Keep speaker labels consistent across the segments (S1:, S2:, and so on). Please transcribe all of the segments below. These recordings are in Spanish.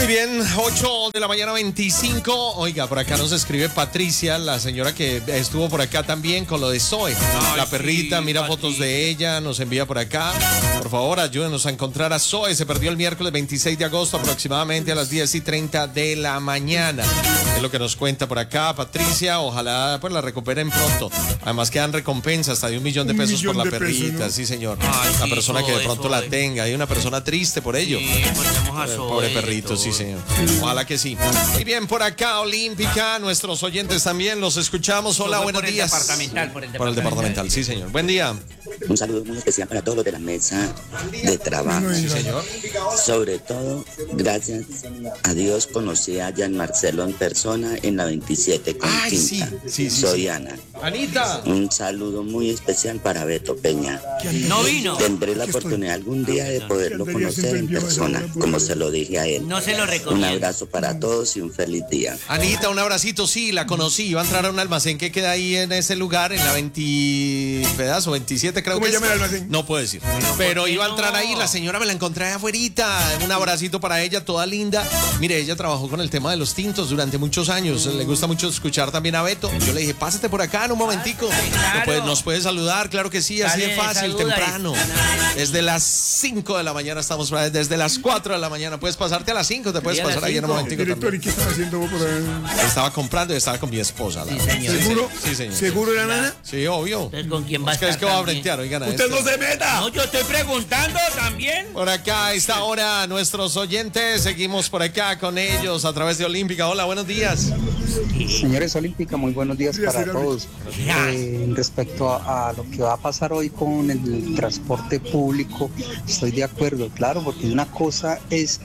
S1: Muy bien, 8 de la mañana 25. Oiga, por acá nos escribe Patricia, la señora que estuvo por acá también con lo de Zoe.
S2: Ay,
S1: la perrita,
S2: sí,
S1: mira
S2: Pati.
S1: fotos de ella, nos envía por acá. Por favor, ayúdenos a encontrar a Zoe. Se perdió el miércoles 26 de agosto aproximadamente a las 10:30 de la mañana. Es lo que nos cuenta por acá Patricia. Ojalá pues la recuperen pronto. Además quedan recompensas hasta de $1 millón por la perrita.
S3: ¿no?
S1: Sí, señor.
S2: Ay,
S1: la
S2: sí,
S1: persona que de
S2: Zoe,
S1: pronto la
S2: Zoe.
S1: tenga. Hay una persona triste por ello.
S2: Sí, ponemos a Zoe,
S1: Pobre perrito,
S2: todo.
S1: sí, señor. Ojalá que sí. Muy bien, por acá, Olímpica, nuestros oyentes también los escuchamos. Hola,
S2: Fue
S1: buenos
S2: por el
S1: días.
S2: departamental,
S1: Por el departamental, sí, señor. Buen día.
S4: Un saludo muy especial para todos los de la mesa de trabajo.
S1: Sí, señor.
S4: Sobre todo, gracias a Dios conocí a Jan Marcelo en persona en la 27 con
S1: Ay, sí,
S4: Quinta.
S1: sí.
S4: Soy Ana.
S1: Anita.
S4: Un saludo muy especial para Beto Peña.
S2: No vino.
S4: Tendré la oportunidad algún día de poderlo conocer en persona, como se lo dije a él.
S2: No se lo
S4: Un
S2: recomiendo.
S4: abrazo para todos y un feliz día.
S1: Anita, un abracito, sí, la conocí. Iba a entrar a un almacén que queda ahí en ese lugar, en la 27, creo
S3: ¿Cómo
S1: que
S3: llama
S1: es.
S3: el almacén?
S1: No puedo decir. Pero iba a entrar ahí, la señora me la encontré afuerita. Un abracito para ella, toda linda. Mire, ella trabajó con el tema de los tintos durante muchos años. Le gusta mucho escuchar también a Beto. Yo le dije, pásate por acá en un momentico.
S2: claro.
S1: Nos puede saludar, claro que sí, así de
S2: Dale,
S1: fácil,
S2: saluda.
S1: temprano. Desde las 5 de la mañana estamos por ahí, desde las 4 de la mañana. Puedes pasarte a las 5, te puedes
S2: Sí, a las
S1: pasar ahí en un
S2: 5.
S1: momentico
S3: Director,
S1: también.
S3: ¿y qué estás haciendo vos por ahí?
S1: Estaba comprando y estaba con mi esposa.
S2: Sí, señor.
S3: ¿Seguro?
S1: Sí, señor.
S3: ¿Seguro era nana?
S1: Sí, obvio.
S2: Entonces, ¿con quién va a
S1: Es que
S2: estar
S1: va a
S2: también?
S1: brentear, oigan a
S3: ¡Usted
S1: esto.
S3: no se meta!
S2: No, yo estoy preguntando también.
S1: Por acá a esta hora nuestros oyentes, seguimos por acá con ellos a través de Olímpica. Hola, buenos días.
S5: Señores Olímpica, muy buenos días
S3: Días,
S5: para
S3: señor.
S5: todos. Respecto a lo que va a pasar hoy con el transporte público, estoy de acuerdo, claro, porque una cosa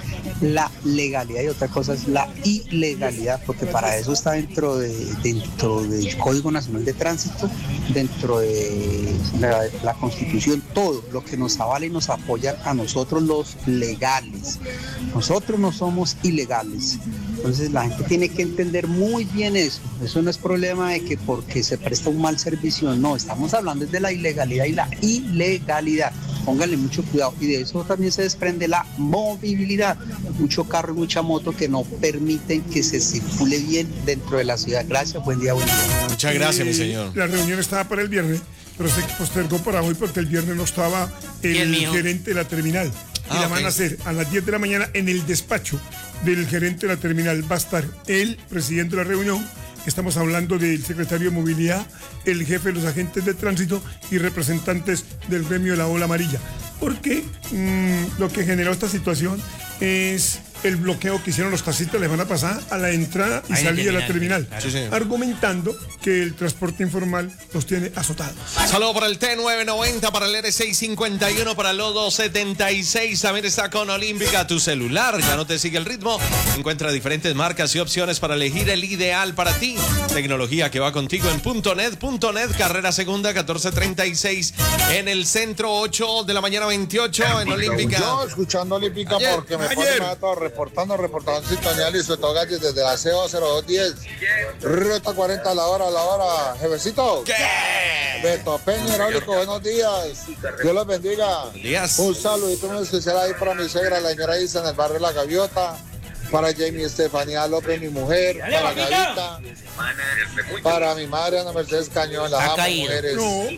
S5: es la legalidad y otra cosa es la ilegalidad, porque para eso está dentro del Código Nacional de Tránsito, dentro de la Constitución, todo lo que nos avala y nos apoya a nosotros los legales. Nosotros no somos ilegales. Entonces la gente tiene que entender muy bien eso. Eso no es problema de que porque se presta un mal servicio, no. Estamos hablando de la ilegalidad y la ilegalidad. Pónganle mucho cuidado. Y de eso también se desprende la movilidad. Mucho carro y mucha moto que no permiten que se circule bien dentro de la ciudad. Gracias, buen día, buen día.
S1: Muchas gracias, mi señor.
S3: La reunión estaba para el viernes, pero se postergó para hoy porque el viernes no estaba
S2: ¿Quién,
S3: el
S2: mijo?
S3: gerente de la terminal. Y la
S1: ok.
S3: van a hacer a las 10 de la mañana en el despacho del gerente de la terminal. Va a estar el presidente de la reunión. Estamos hablando del secretario de Movilidad, el jefe de los agentes de tránsito y representantes del gremio de la ola amarilla. Porque lo que generó esta situación es el bloqueo que hicieron los taxistas la semana pasada a la entrada y
S2: Ahí en
S3: salida de la
S2: terminal,
S3: terminal,
S1: Sí, señor.
S3: argumentando que el transporte informal los tiene azotados.
S1: Saludo para el T990, para el R651, para el O276. También está con Olímpica. Tu celular ya no te sigue el ritmo. Encuentra diferentes marcas y opciones para elegir el ideal para ti. Tecnología que va contigo en .net, carrera segunda 1436 en el centro, 8 de la mañana 28 en Olímpica.
S6: Yo escuchando Olímpica
S1: Ayer,
S6: porque me
S3: ayer.
S6: pone todo reportando en sintonía Listo Galles desde la CO 0210. Ruta 40 a la hora, jefecito.
S1: ¿Qué?
S6: Beto Peña, Hidráulico, buenos días. Dios los bendiga.
S1: Buenos días.
S6: Un saludito muy especial ahí para mi suegra, la señora Isa, en el barrio La Gaviota. Para Jamie Estefanía López, mi mujer.
S2: Dale,
S6: Para
S2: papito.
S6: Gavita. Para mi madre, Ana Mercedes Cañón, las
S2: Ha
S6: amo,
S2: caído.
S6: mujeres.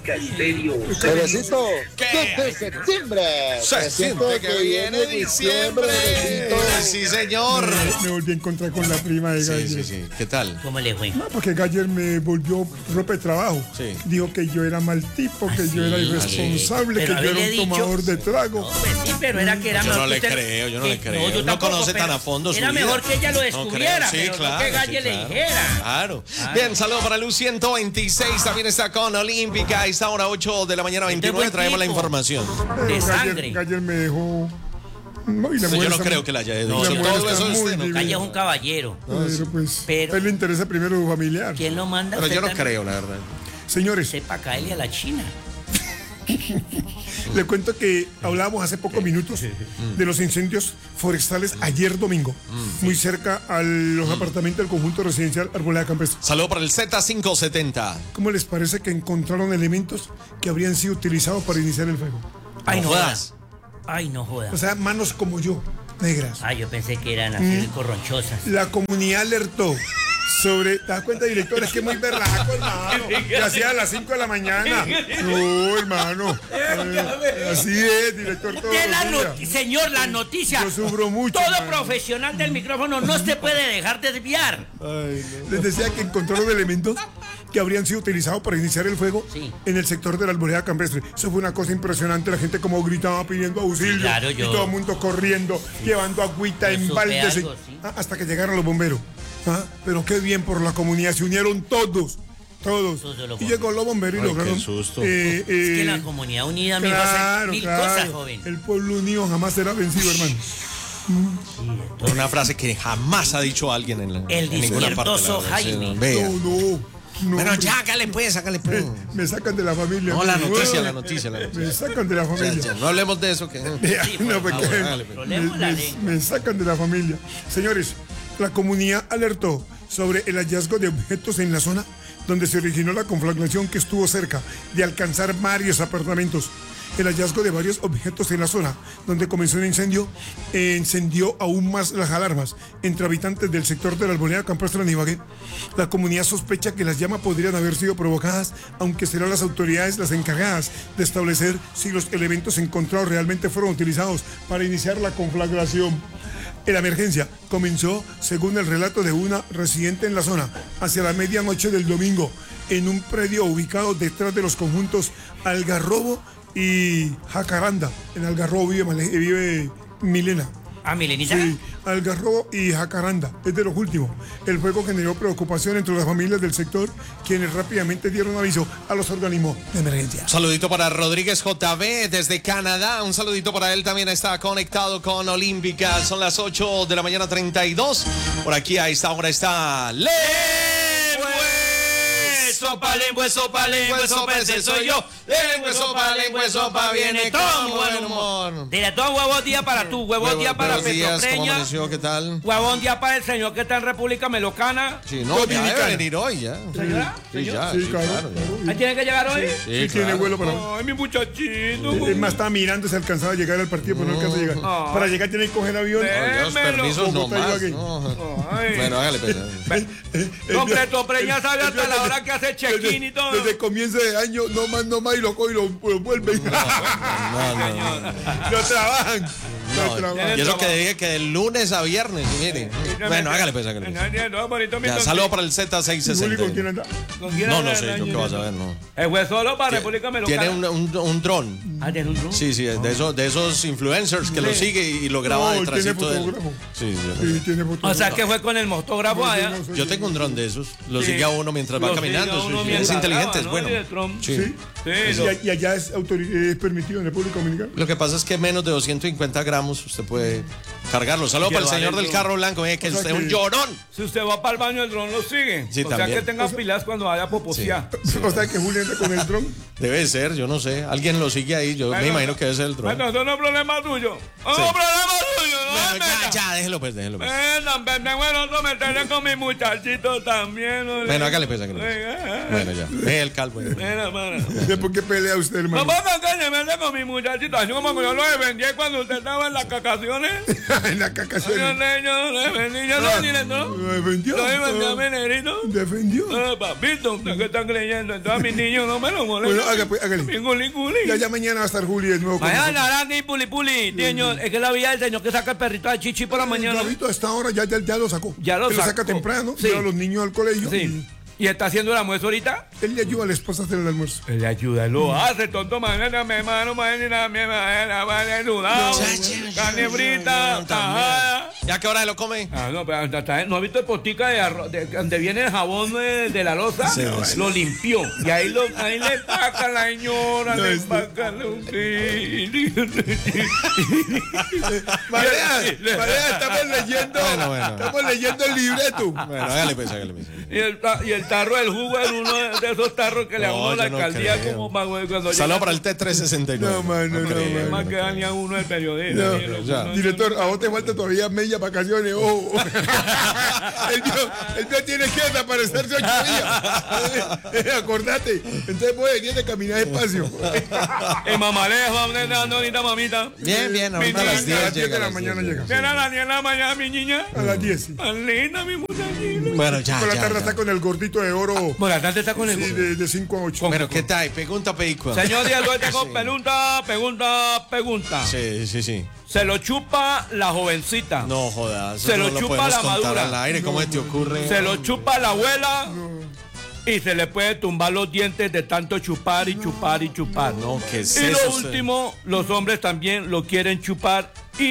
S3: No,
S6: Bebecito,
S1: ¿Qué?
S6: desde septiembre.
S1: Se siente que viene diciembre.
S6: bebecito.
S1: Sí, señor.
S3: me volví a encontrar con la prima de Galler.
S1: Sí, sí, sí. ¿Qué tal?
S2: ¿Cómo le fue?
S3: No, porque Galler me volvió ropa de trabajo.
S1: Sí.
S3: Dijo que yo era mal tipo, que yo era irresponsable,
S2: Pero
S3: que yo era
S2: haberle
S3: un
S2: dicho-
S3: tomador de trago.
S2: No, pues sí, pero era que era
S1: Yo
S2: mejor
S1: no
S2: que
S1: le
S2: usted-
S1: creo, yo no
S2: que-
S1: le creo.
S2: yo
S1: No
S2: tampoco,
S1: conoce
S2: pero
S1: tan a fondo su
S2: era
S1: vida.
S2: mejor que ella lo
S1: No
S2: descubriera,
S1: creo. Sí,
S2: pero
S1: claro,
S2: no que Galle
S1: sí,
S2: le
S1: claro.
S2: dijera.
S1: Claro. Bien, saludo para Luz 126. También está con Olímpica. Está ahora 8 de la mañana 29.
S2: buen
S1: Traemos la
S2: tipo.
S1: información.
S2: De sangre.
S3: Galler me dejó. No, y la
S1: Yo
S3: mujer
S1: no
S3: está
S1: creo
S3: muy-
S1: que la haya
S3: la
S1: dicho.
S3: mujer
S1: Todo
S3: está
S1: eso
S3: muy
S1: usted no.
S3: divina.
S2: Galle es un caballero.
S3: Pero pues,
S2: Pero-
S3: a él le interesa primero su familiar.
S2: ¿Quién lo manda?
S1: Pero yo
S2: Usted
S1: no
S2: también.
S1: creo, la verdad.
S3: Señores,
S2: Sepa caerle a la China.
S3: le cuento que hablábamos hace pocos minutos de los incendios forestales ayer domingo, muy cerca a los apartamentos del conjunto residencial Arboleda Campestre.
S1: Saludo para el Z570.
S3: ¿Cómo les parece que encontraron elementos que habrían sido utilizados para iniciar el fuego?
S2: Ay, no
S1: jodas.
S2: jodas. Ay, no
S3: O
S2: jodas.
S3: sea, manos como yo, negras.
S2: Ah, yo pensé que eran así corronchosas.
S3: La comunidad alertó sobre, ¿te das cuenta, director? Es que es muy berraco, hermano. Que hacía a las 5 de la mañana. No, hermano. Así es, director. Todos los días.
S2: Señor, la noticia.
S3: Yo sufro mucho.
S2: Todo
S3: hermano.
S2: profesional del micrófono no se puede dejar desviar.
S3: Ay, no. Les decía que encontraron elementos que habrían sido utilizados para iniciar el fuego en el sector de la Arboleda Campestre. Eso fue una cosa impresionante. La gente como gritaba pidiendo auxilio.
S2: Sí, claro,
S3: y todo el mundo corriendo, llevando agüita en baldes. Hasta que llegaron los bomberos. Pero qué bien por la comunidad, se unieron todos. Y llegó los bomberos y lograron.
S1: Qué susto.
S2: Es que la comunidad unida me va a hacer mil cosas, joven.
S3: El pueblo unido jamás será vencido, hermano.
S1: Una frase que jamás ha dicho alguien en ninguna parte.
S2: Jaime.
S3: No,
S1: bueno, ya, hágale pues.
S3: Me sacan de la familia.
S1: No, la noticia.
S3: Me sacan de la familia.
S1: Ya, no hablemos de eso.
S3: Me sacan de la familia. Señores, la comunidad alertó sobre el hallazgo de objetos en la zona donde se originó la conflagración que estuvo cerca de alcanzar varios apartamentos. El hallazgo de varios objetos en la zona donde comenzó el incendio encendió aún más las alarmas entre habitantes del sector de la Arboleda Campestre de Ibagué. La comunidad sospecha que las llamas podrían haber sido provocadas, aunque serán las autoridades las encargadas de establecer si los elementos encontrados realmente fueron utilizados para iniciar la conflagración. La emergencia comenzó, según el relato de una residente en la zona, hacia la medianoche del domingo, en un predio ubicado detrás de los conjuntos Algarrobo y Jacaranda. En Algarrobo vive Milena.
S2: ¿Ah, Milenita?
S3: Sí, Algarrobo y Jacaranda, es de los últimos. El fuego generó preocupación entre las familias del sector, quienes rápidamente dieron aviso a los organismos de emergencia.
S1: Un saludito para Rodríguez JB desde Canadá. Un saludito para él, también está conectado con Olímpica. Son las 8 de la mañana 32. Por aquí a esta hora está sopa, ese soy yo. Sopa, viene con buen humor.
S2: Dile todo huevos día para tú, huevos día para Petropreña.
S1: ¿Cómo amaneció? ¿Qué tal?
S2: Huevón día para el señor que está en República Melocana.
S1: Sí, no, ya debe venir hoy, ya.
S2: ¿Señora?
S1: Sí, ya,
S3: Sí, claro.
S2: ¿Ahí tiene que llegar hoy?
S3: Sí, tiene vuelo para.
S2: Ay, mi muchachito.
S3: Es más, estaba mirando si alcanzaba a llegar al partido, pero no alcanza a llegar. Para llegar tiene que coger avión.
S1: Dios, permisos no más. Bueno, hágale pues.
S2: No, Petropreña sabe hasta la hora que hace check-in y todo.
S3: Desde comienzo de año, no más, y lo coge y lo vuelven.
S1: No.
S3: No trabajan.
S1: Y eso que dije que de lunes a viernes, mire. Bueno, hágale pues. Ya, saludo para el Z660.
S3: ¿Con quién anda?
S1: No sé, yo qué vas a ver, no.
S2: Fue solo para República Melocana.
S1: Tiene un dron.
S2: Ah, ¿tiene un dron?
S1: Sí, de esos influencers que lo sigue y lo graba detrás de él. Sí,
S3: tiene fotógrafo.
S2: O sea, que fue con el motógrafo allá.
S1: yo tengo un dron de esos. Lo sigue a uno mientras va caminando. Es inteligente, es bueno.
S3: Sí. Y allá es permitido en República Dominicana.
S1: Lo que pasa es que menos de 250 gramos usted puede cargarlo. Saludos para el señor del carro blanco, que es usted un llorón.
S2: Si usted va para el baño, el dron lo sigue.
S1: Sí,
S2: o sea,
S1: también.
S2: que tenga pilas cuando vaya a poposear.
S3: O sea, que Julio anda con el dron.
S1: Debe ser, yo no sé. Alguien lo sigue ahí. Yo me imagino que debe ser el dron.
S2: Bueno, eso no es problema tuyo.
S1: Bueno, ya, déjelo pues.
S2: Bueno, meterle con mi muchachito también.
S1: Bueno, hágale pues. Bueno, ya. Ve el calvo.
S3: ¿Por qué pelea usted, hermano?
S2: No pasa que se mete con mi muchachito, así como yo lo defendí cuando usted estaba en las cacaciones.
S3: En las cacaciones.
S2: Yo lo defendí, yo
S3: ¿Lo defendió?
S2: Lo defendí a mi negrito.
S3: ¿Defendió?
S2: Papito, usted que está creyendo, entonces a mis niños no me lo molesten.
S3: Bueno, hágale. Ya mañana va a estar Juli de nuevo.
S2: Mañana harán puli, señor. Es que la vida del señor que saca el perrito de chichi por la mañana.
S3: Gabito a esta hora ya lo sacó.
S2: Ya lo sacó.
S3: saca temprano,
S2: sí.
S3: lleva a los niños al colegio.
S2: Sí. ¿Y está haciendo el almuerzo ahorita?
S3: Él le ayuda a la esposa a hacer el almuerzo.
S2: Él le ayuda, lo hace, tonto, mañana, mi hermano, mañana, mi hermana, va a ayudar. Carne frita, tajada.
S1: ¿Ya qué hora se lo come?
S2: No, pero ¿no ha visto el potica de arroz, donde viene el jabón de la loza?
S1: Sí.
S2: Lo limpió. Y ahí le paca la señora, le paca
S3: María, estamos leyendo.
S1: Bueno.
S3: Estamos leyendo el libreto.
S1: Bueno, hágale pues.
S2: Y el tarro del jugo es uno de esos tarros que le da uno a la alcaldía como cuando
S1: Saludos para el T369.
S3: No,
S2: es más que daña uno el periodista.
S3: Director, a vos te falta todavía medio días vacaciones, ojo. El mío tiene que desaparecerse 8 días. Acordate. Entonces voy a venir de caminar despacio.
S2: Mamalejo, ¿dónde está ahorita, mamita?
S1: Bien, ahorita a las 10
S3: a las 10 de la mañana llega.
S2: ¿Será a las 10 de la mañana, mi niña?
S3: A las 10, sí.
S2: Tan linda, mi muchachita.
S1: Bueno, ya.
S3: Por la tarde está con el gordito de oro.
S2: Por la tarde está con el...
S3: Sí, de 5 a 8.
S1: Pero, ¿qué tal? Pregunta, Perico.
S2: Señor Diego, tengo pregunta.
S1: Sí.
S2: Se lo chupa la jovencita.
S1: No jodas.
S2: Se lo
S1: no
S2: chupa
S1: podemos
S2: la
S1: contar
S2: madura.
S1: al aire, ¿cómo te ocurre?
S2: Se lo chupa la abuela. Y se le puede tumbar los dientes de tanto chupar y chupar y chupar.
S1: No, ¿qué es
S2: y
S1: eso?
S2: lo último, los hombres también lo quieren chupar